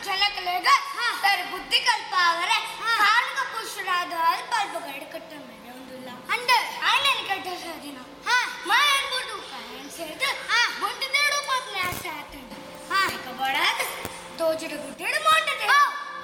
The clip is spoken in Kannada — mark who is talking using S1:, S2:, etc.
S1: ಜನಕಲೆಗ ತರ ಬುದ್ಧಿ ಕಲ್ಪಾವರೆ ಕಾಲಕ ಪುರುಷರಾದ ಅಲ್ಪ ಗಡಿ ಕಟ್ಟ ಮೇಲೆ ಒಂದಿಲ್ಲ ಅಂಡ ಆಯ್ನ ಕಟ್ಟ ಸಾದಿನ ಮಾ ಅನ್ಬಿಟ್ಟು ಕಾಯನ್ ಸೇರಿದ ಬುಂಟಿ ದೇಡು ಪತ್ನೆ ಆಸೆ ಆತಂಡ ಬಡಾದ ತೋಜಿಡು